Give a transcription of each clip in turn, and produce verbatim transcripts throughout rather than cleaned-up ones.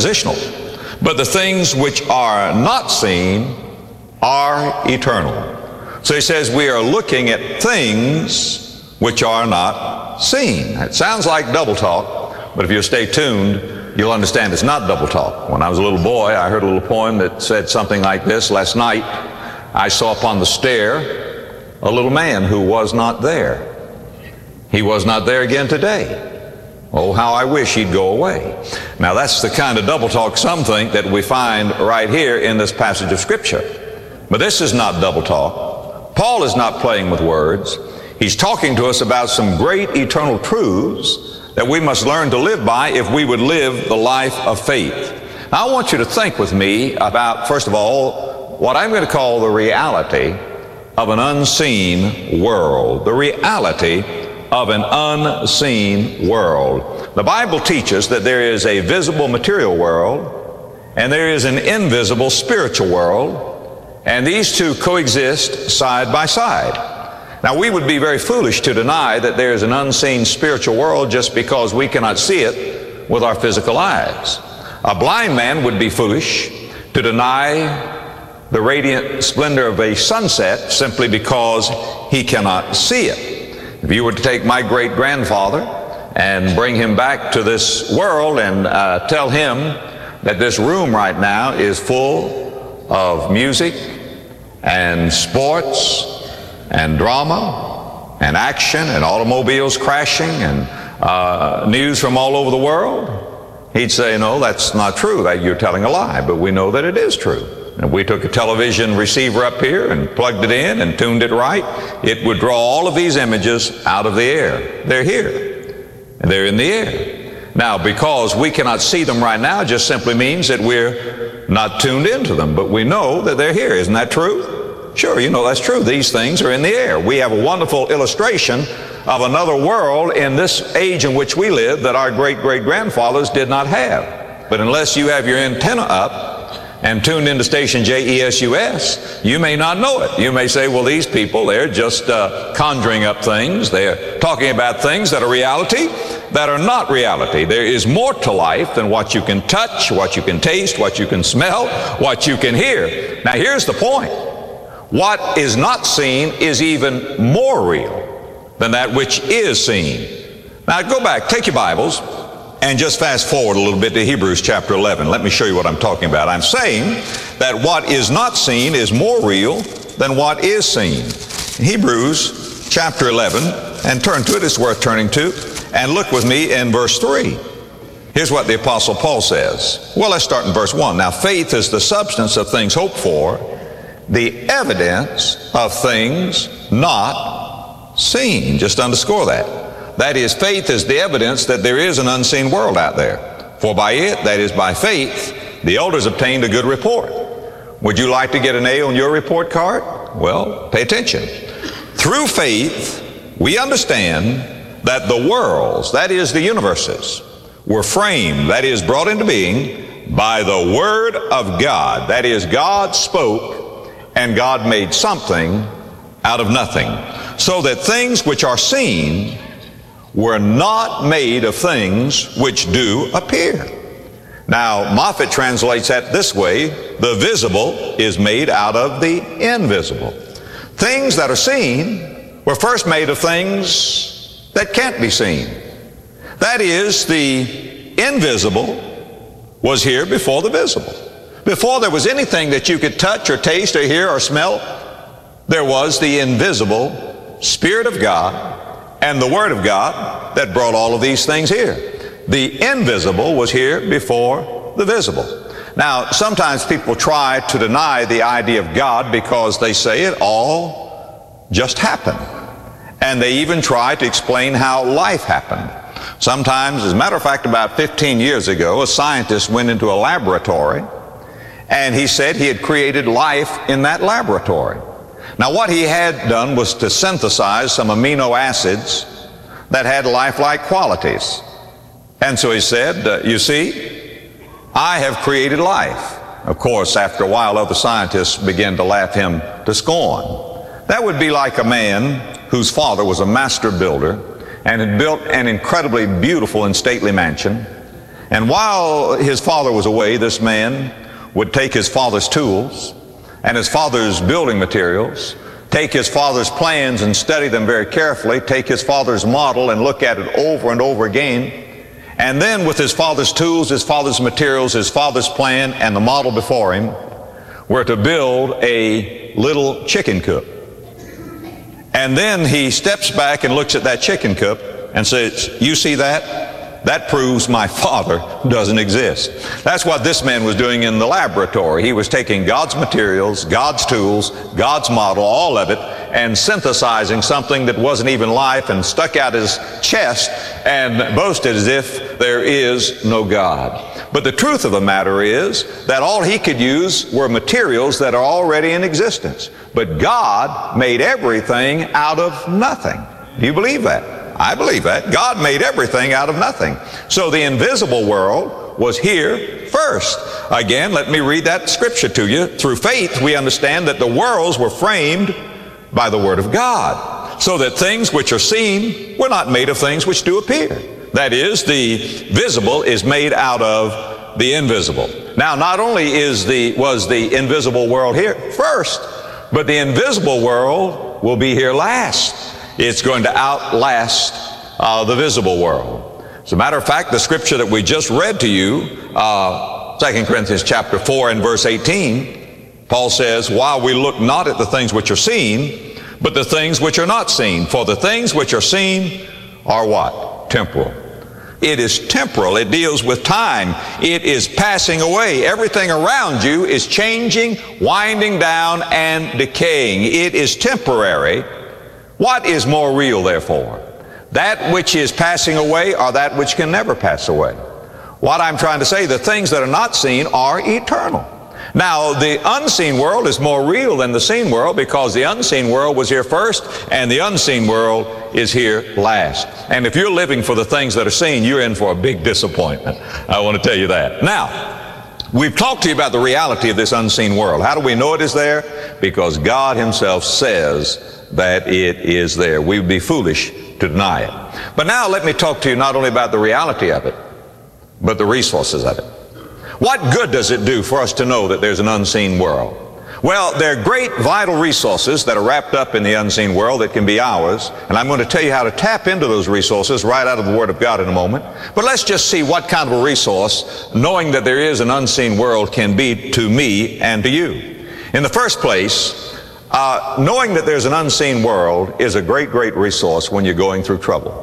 transitional. But the things which are not seen are eternal. So he says we are looking at things which are not seen. It sounds like double talk, but if you stay tuned, you'll understand it's not double talk. When I was a little boy, I heard a little poem that said something like this. Last night, I saw upon the stair a little man who was not there. He was not there again today. Oh, how I wish he'd go away. Now, that's the kind of double talk some think that we find right here in this passage of Scripture. But this is not double talk. Paul is not playing with words. He's talking to us about some great eternal truths that we must learn to live by if we would live the life of faith. Now, I want you to think with me about, first of all, what I'm going to call the reality of an unseen world. The reality of an unseen world. The Bible teaches that there is a visible material world and there is an invisible spiritual world, and these two coexist side by side. Now, we would be very foolish to deny that there is an unseen spiritual world just because we cannot see it with our physical eyes. A blind man would be foolish to deny the radiant splendor of a sunset simply because he cannot see it. If you were to take my great-grandfather and bring him back to this world and uh, tell him that this room right now is full of music and sports and drama and action and automobiles crashing and uh, news from all over the world, he'd say, no, that's not true, that you're telling a lie. But we know that it is true. And if we took a television receiver up here and plugged it in and tuned it right, it would draw all of these images out of the air. They're here. And they're in the air. Now, because we cannot see them right now just simply means that we're not tuned into them. But we know that they're here. Isn't that true? Sure, you know that's true. These things are in the air. We have a wonderful illustration of another world in this age in which we live that our great-great-grandfathers did not have. But unless you have your antenna up and tuned into station J E S U S, you may not know it. You may say, well, these people, they're just uh, conjuring up things. They're talking about things that are reality that are not reality. There is more to life than what you can touch, what you can taste, what you can smell, what you can hear. Now, here's the point. What is not seen is even more real than that which is seen. Now, go back, take your Bibles, and just fast forward a little bit to Hebrews chapter eleven. Let me show you what I'm talking about. I'm saying that what is not seen is more real than what is seen. Hebrews chapter eleven, and turn to it, it's worth turning to, and look with me in verse three. Here's what the Apostle Paul says. Well, let's start in verse one. Now, faith is the substance of things hoped for, the evidence of things not seen. Just underscore that. That is, faith is the evidence that there is an unseen world out there. For by it, that is by faith, the elders obtained a good report. Would you like to get an A on your report card? Well, pay attention. Through faith, we understand that the worlds, that is the universes, were framed, that is brought into being, by the Word of God. That is, God spoke and God made something out of nothing. So that things which are seen were not made of things which do appear. Now, Moffat translates that this way: the visible is made out of the invisible. Things that are seen were first made of things that can't be seen. That is, the invisible was here before the visible. Before there was anything that you could touch or taste or hear or smell, there was the invisible Spirit of God and the Word of God that brought all of these things here. The invisible was here before the visible. Now, sometimes people try to deny the idea of God because they say it all just happened. And they even try to explain how life happened. Sometimes, as a matter of fact, about fifteen years ago, a scientist went into a laboratory and he said he had created life in that laboratory. Now, what he had done was to synthesize some amino acids that had lifelike qualities. And so he said, uh, you see, I have created life. Of course, after a while, other scientists began to laugh him to scorn. That would be like a man whose father was a master builder and had built an incredibly beautiful and stately mansion. And while his father was away, this man would take his father's tools and his father's building materials, take his father's plans and study them very carefully, take his father's model and look at it over and over again, and then with his father's tools, his father's materials, his father's plan, and the model before him, were to build a little chicken coop. And then he steps back and looks at that chicken coop and says, "You see that? That proves my father doesn't exist." That's what this man was doing in the laboratory. He was taking God's materials, God's tools, God's model, all of it, and synthesizing something that wasn't even life, and stuck out his chest and boasted as if there is no God. But the truth of the matter is that all he could use were materials that are already in existence. But God made everything out of nothing. Do you believe that? I believe that. God made everything out of nothing. So the invisible world was here first. Again, let me read that scripture to you. Through faith, we understand that the worlds were framed by the Word of God, so that things which are seen were not made of things which do appear. That is, the visible is made out of the invisible. Now, not only is the, was the invisible world here first, but the invisible world will be here last. It's going to outlast uh, the visible world. As a matter of fact, the scripture that we just read to you, uh, Second Corinthians chapter four and verse eighteen, Paul says, "While we look not at the things which are seen, but the things which are not seen. For the things which are seen are" what? Temporal. It is temporal. It deals with time. It is passing away. Everything around you is changing, winding down, and decaying. It is temporary. What is more real, therefore? That which is passing away, or that which can never pass away? What I'm trying to say, the things that are not seen are eternal. Now, the unseen world is more real than the seen world, because the unseen world was here first, and the unseen world is here last. And if you're living for the things that are seen, you're in for a big disappointment. I want to tell you that. Now, we've talked to you about the reality of this unseen world. How do we know it is there? Because God Himself says that it is there. We would be foolish to deny it. But now let me talk to you not only about the reality of it, but the resources of it. What good does it do for us to know that there's an unseen world? Well, there are great vital resources that are wrapped up in the unseen world that can be ours, and I'm going to tell you how to tap into those resources right out of the Word of God in a moment. But let's just see what kind of a resource knowing that there is an unseen world can be to me and to you. In the first place, Uh, knowing that there's an unseen world is a great, great resource when you're going through trouble.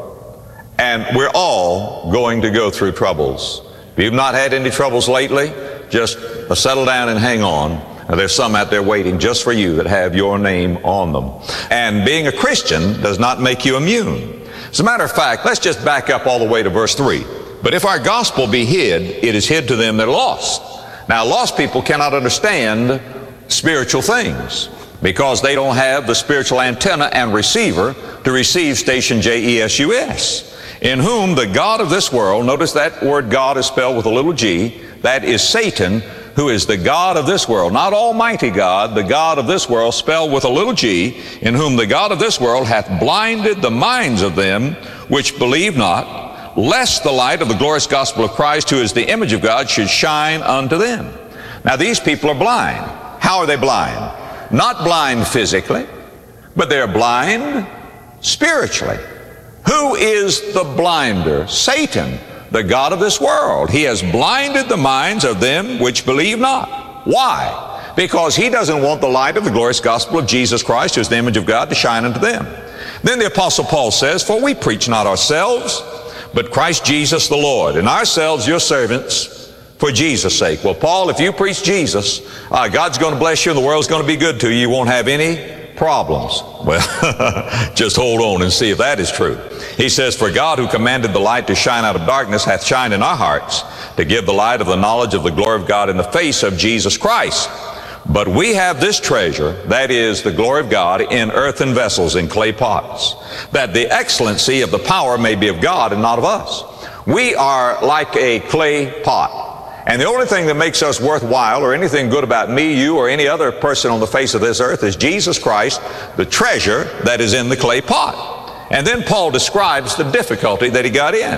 And we're all going to go through troubles. If you've not had any troubles lately, just uh, settle down and hang on. Uh, there's some out there waiting just for you that have your name on them. And being a Christian does not make you immune. As a matter of fact, let's just back up all the way to verse three. "But if our gospel be hid, it is hid to them that are lost." Now, lost people cannot understand spiritual things, because they don't have the spiritual antenna and receiver to receive station J E S U S. "In whom the God of this world," notice that word God is spelled with a little g, that is Satan, who is the God of this world, not Almighty God, the God of this world spelled with a little g, "in whom the God of this world hath blinded the minds of them which believe not, lest the light of the glorious gospel of Christ, who is the image of God, should shine unto them." Now, these people are blind. How are they blind? Not blind physically, but they're blind spiritually. Who is the blinder? Satan, the God of this world. He has blinded the minds of them which believe not. Why? Because he doesn't want the light of the glorious gospel of Jesus Christ, who is the image of God, to shine unto them. Then the Apostle Paul says, "For we preach not ourselves, but Christ Jesus the Lord, and ourselves your servants for Jesus' sake." Well, Paul, if you preach Jesus, uh, God's going to bless you and the world's going to be good to you. You won't have any problems. Well, just hold on and see if that is true. He says, "For God, who commanded the light to shine out of darkness, hath shined in our hearts to give the light of the knowledge of the glory of God in the face of Jesus Christ. But we have this treasure," that is the glory of God, "in earthen vessels, in clay pots, that the excellency of the power may be of God and not of us." We are like a clay pot. And the only thing that makes us worthwhile, or anything good about me, you, or any other person on the face of this earth, is Jesus Christ, the treasure that is in the clay pot. And then Paul describes the difficulty that he got in.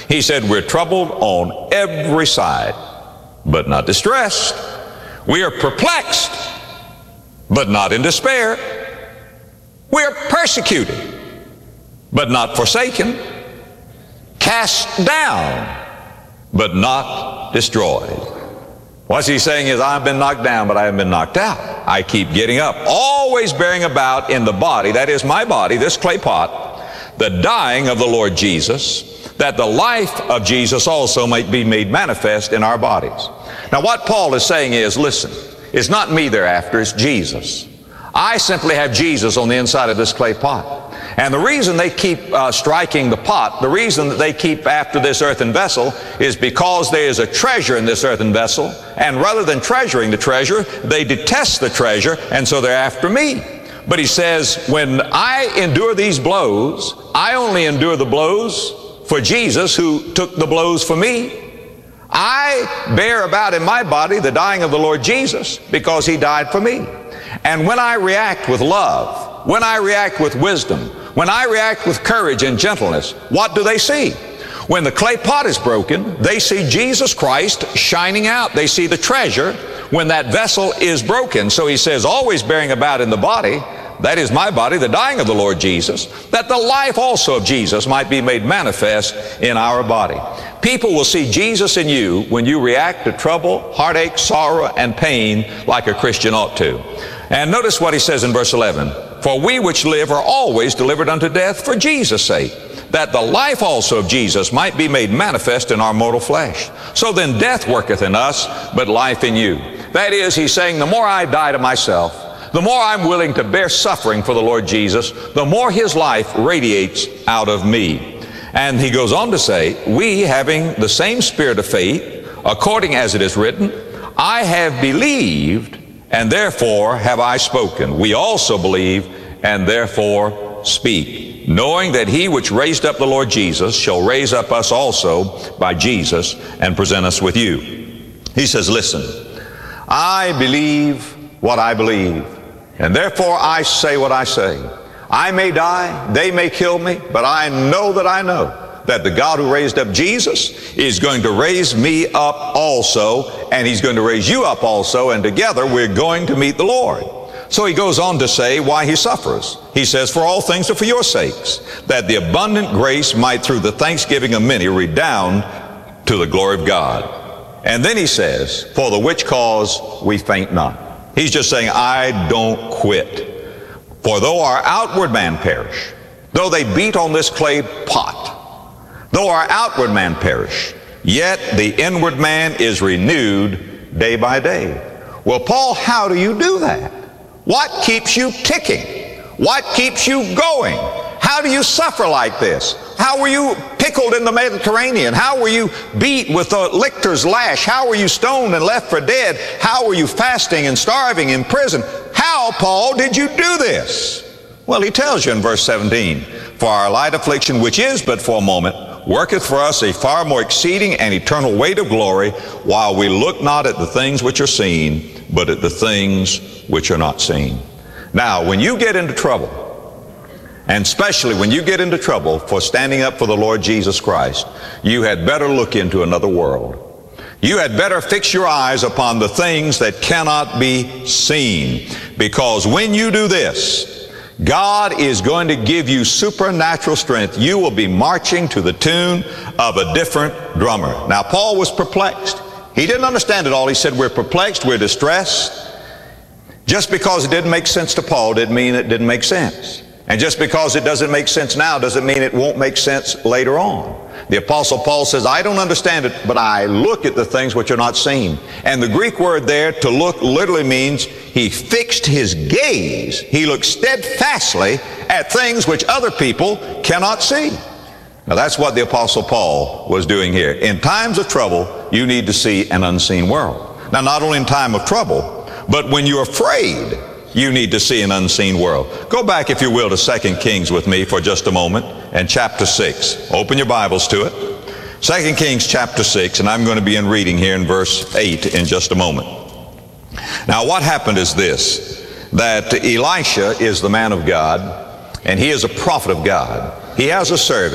He said, we're troubled on every side, but not distressed. We are perplexed, but not in despair. We are persecuted, but not forsaken. Cast down, but not destroyed. What he's saying is, I've been knocked down, but I haven't been knocked out. I keep getting up, always bearing about in the body, that is my body, this clay pot, the dying of the Lord Jesus, that the life of Jesus also might be made manifest in our bodies. Now what Paul is saying is, listen, it's not me they're after, it's Jesus. I simply have Jesus on the inside of this clay pot. And the reason they keep uh, striking the pot, the reason that they keep after this earthen vessel, is because there is a treasure in this earthen vessel, and rather than treasuring the treasure, they detest the treasure, and so they're after me. But he says, when I endure these blows, I only endure the blows for Jesus, who took the blows for me. I bear about in my body the dying of the Lord Jesus, because he died for me. And when I react with love, when I react with wisdom, when I react with courage and gentleness, what do they see? When the clay pot is broken, they see Jesus Christ shining out. They see the treasure when that vessel is broken. So he says, always bearing about in the body, that is my body, the dying of the Lord Jesus, that the life also of Jesus might be made manifest in our body. People will see Jesus in you when you react to trouble, heartache, sorrow, and pain like a Christian ought to. And notice what he says in verse eleven. For we which live are always delivered unto death for Jesus' sake, that the life also of Jesus might be made manifest in our mortal flesh. So then death worketh in us, but life in you. That is, he's saying, the more I die to myself, the more I'm willing to bear suffering for the Lord Jesus, the more his life radiates out of me. And he goes on to say, we having the same spirit of faith, according as it is written, I have believed, and therefore have I spoken. We also believe, and therefore speak, knowing that he which raised up the Lord Jesus shall raise up us also by Jesus and present us with you. He says, listen, I believe what I believe, and therefore I say what I say. I may die, they may kill me, but I know that I know that the God who raised up Jesus is going to raise me up also, and he's going to raise you up also, and together we're going to meet the Lord. So he goes on to say why he suffers. He says, for all things are for your sakes, that the abundant grace might through the thanksgiving of many redound to the glory of God. And then he says, for the which cause we faint not. He's just saying, I don't quit. For though our outward man perish, though they beat on this clay pot, though our outward man perish, yet the inward man is renewed day by day. Well, Paul, how do you do that? What keeps you ticking? What keeps you going? How do you suffer like this? How were you pickled in the Mediterranean? How were you beat with a lictor's lash? How were you stoned and left for dead? How were you fasting and starving in prison? How, Paul, did you do this? Well, he tells you in verse seventeen, for our light affliction, which is but for a moment, worketh for us a far more exceeding and eternal weight of glory, while we look not at the things which are seen, but at the things which are not seen. Now, when you get into trouble, and especially when you get into trouble for standing up for the Lord Jesus Christ, you had better look into another world. You had better fix your eyes upon the things that cannot be seen, because when you do this, God is going to give you supernatural strength. You will be marching to the tune of a different drummer. Now, Paul was perplexed. He didn't understand it all. He said, we're perplexed, we're distressed. Just because it didn't make sense to Paul didn't mean it didn't make sense. And just because it doesn't make sense now doesn't mean it won't make sense later on. The Apostle Paul says, I don't understand it, but I look at the things which are not seen. And the Greek word there, to look, literally means he fixed his gaze. He looked steadfastly at things which other people cannot see. Now that's what the Apostle Paul was doing here. In times of trouble, you need to see an unseen world. Now, not only in time of trouble, but when you're afraid, you need to see an unseen world. Go back, if you will, to Second Kings with me for just a moment, and chapter six. Open your Bibles to it. Second Kings chapter six, and I'm going to be in reading here in verse eight in just a moment. Now, what happened is this, that Elisha is the man of God, and he is a prophet of God. He has a servant,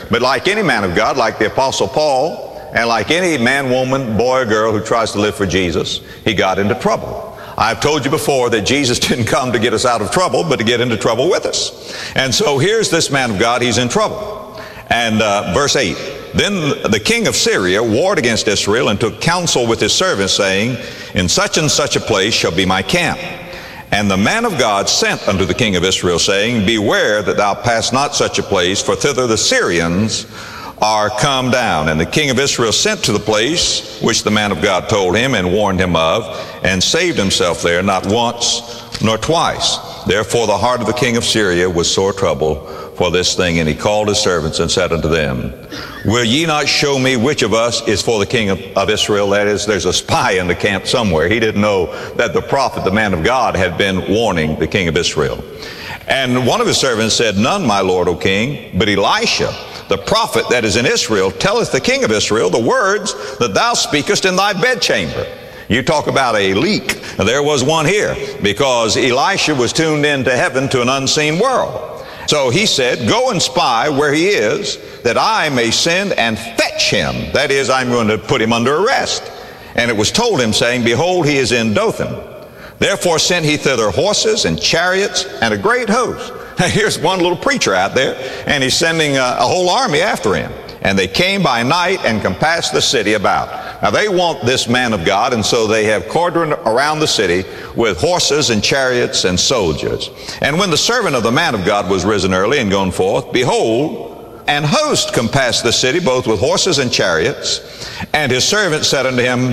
But like any man of God, like the Apostle Paul, and like any man, woman, boy, or girl who tries to live for Jesus, he got into trouble. I've told you before that Jesus didn't come to get us out of trouble, but to get into trouble with us. And so here's this man of God, he's in trouble. And uh, verse eight, then the king of Syria warred against Israel and took counsel with his servants, saying, in such and such a place shall be my camp. And the man of God sent unto the king of Israel, saying, beware that thou pass not such a place, for thither the Syrians are come down. And the king of Israel sent to the place which the man of God told him and warned him of, and saved himself there not once nor twice. Therefore the heart of the king of Syria was sore troubled for this thing, and he called his servants and said unto them, will ye not show me which of us is for the king of, of Israel? That is, there's a spy in the camp somewhere. He didn't know that the prophet, the man of God, had been warning the king of Israel. And one of his servants said, none, my lord, O king, but Elisha, the prophet that is in Israel, telleth the king of Israel the words that thou speakest in thy bedchamber. You talk about a leak. There was one here, because Elisha was tuned into heaven to an unseen world. So he said, go and spy where he is, that I may send and fetch him. That is, I'm going to put him under arrest. And it was told him, saying, behold, he is in Dothan. Therefore sent he thither horses and chariots and a great host. Here's one little preacher out there, and he's sending a, a whole army after him. And they came by night and compassed the city about. Now they want this man of God, and so they have cordoned around the city with horses and chariots and soldiers. And when the servant of the man of God was risen early and gone forth, behold, an host compassed the city, both with horses and chariots. And his servant said unto him,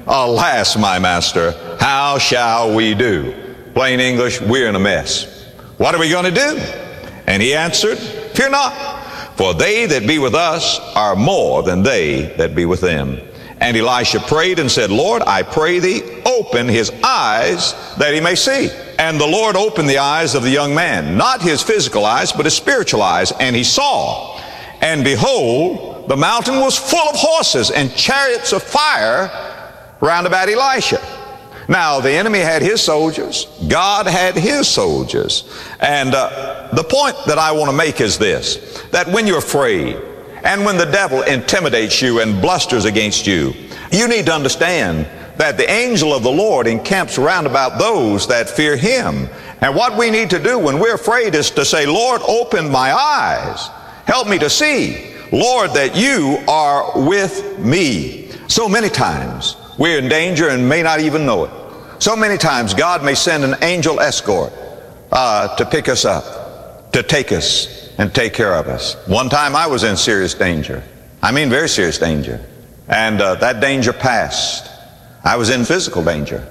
alas, my master, how shall we do? Plain English, we're in a mess. What are we going to do? And he answered, fear not, for they that be with us are more than they that be with them. And Elisha prayed and said, Lord, I pray thee, open his eyes that he may see. And the Lord opened the eyes of the young man, not his physical eyes, but his spiritual eyes. And he saw, and behold, the mountain was full of horses and chariots of fire round about Elisha. Now, the enemy had his soldiers. God had his soldiers. And uh, the point that I want to make is this, that when you're afraid and when the devil intimidates you and blusters against you, you need to understand that the angel of the Lord encamps round about those that fear him. And what we need to do when we're afraid is to say, Lord, open my eyes. Help me to see, Lord, that you are with me. So many times we're in danger and may not even know it. So many times God may send an angel escort uh, to pick us up, to take us and take care of us. One time I was in serious danger. I mean very serious danger. And uh, that danger passed. I was in physical danger.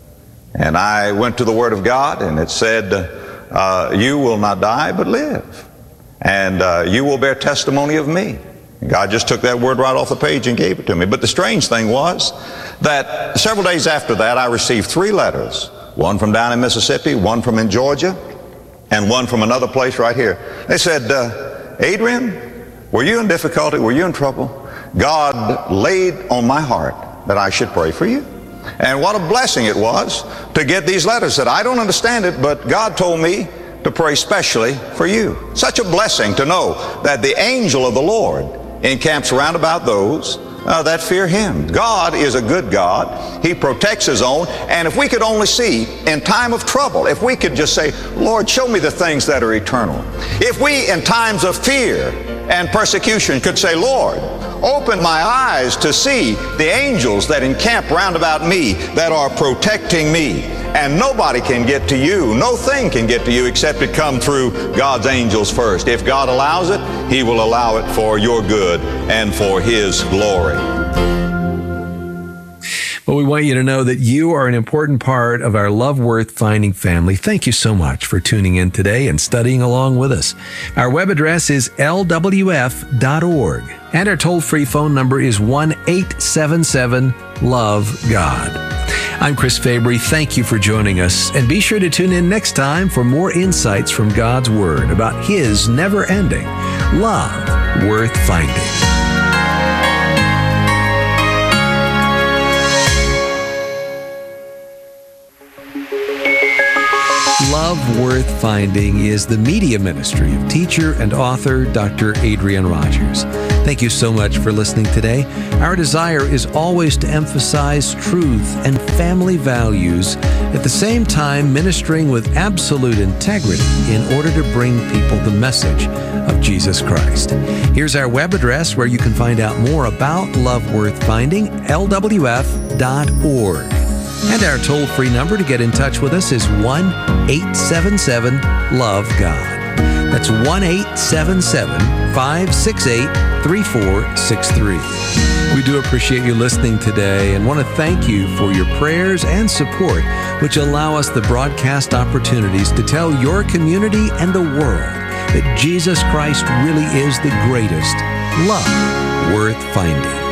And I went to the Word of God, and it said, uh, you will not die but live. And uh, you will bear testimony of me. God just took that word right off the page and gave it to me. But the strange thing was that several days after that, I received three letters. One from down in Mississippi, one from in Georgia, and one from another place right here. They said, uh, Adrian, were you in difficulty? Were you in trouble? God laid on my heart that I should pray for you. And what a blessing it was to get these letters. That I don't understand it, but God told me to pray specially for you. Such a blessing to know that the angel of the Lord encamps round about those uh, that fear him. God is a good God. He protects his own. And if we could only see in time of trouble, if we could just say, Lord, show me the things that are eternal. If we in times of fear and persecution could say, Lord, open my eyes to see the angels that encamp round about me, that are protecting me. And nobody can get to you. No thing can get to you except it come through God's angels first. If God allows it, he will allow it for your good and for his glory. Well, we want you to know that you are an important part of our Love Worth Finding family. Thank you so much for tuning in today and studying along with us. Our web address is L W F dot org, and our toll-free phone number is one eight seven seven love God. I'm Chris Fabry. Thank you for joining us, and be sure to tune in next time for more insights from God's Word about his never-ending love worth finding. Love Worth Finding is the media ministry of teacher and author Doctor Adrian Rogers. Thank you so much for listening today. Our desire is always to emphasize truth and family values, at the same time ministering with absolute integrity in order to bring people the message of Jesus Christ. Here's our web address where you can find out more about Love Worth Finding, L W F dot org. And our toll-free number to get in touch with us is one eight seven seven love God. That's one eight seven seven five six eight three four six three. We do appreciate you listening today and want to thank you for your prayers and support, which allow us the broadcast opportunities to tell your community and the world that Jesus Christ really is the greatest love worth finding.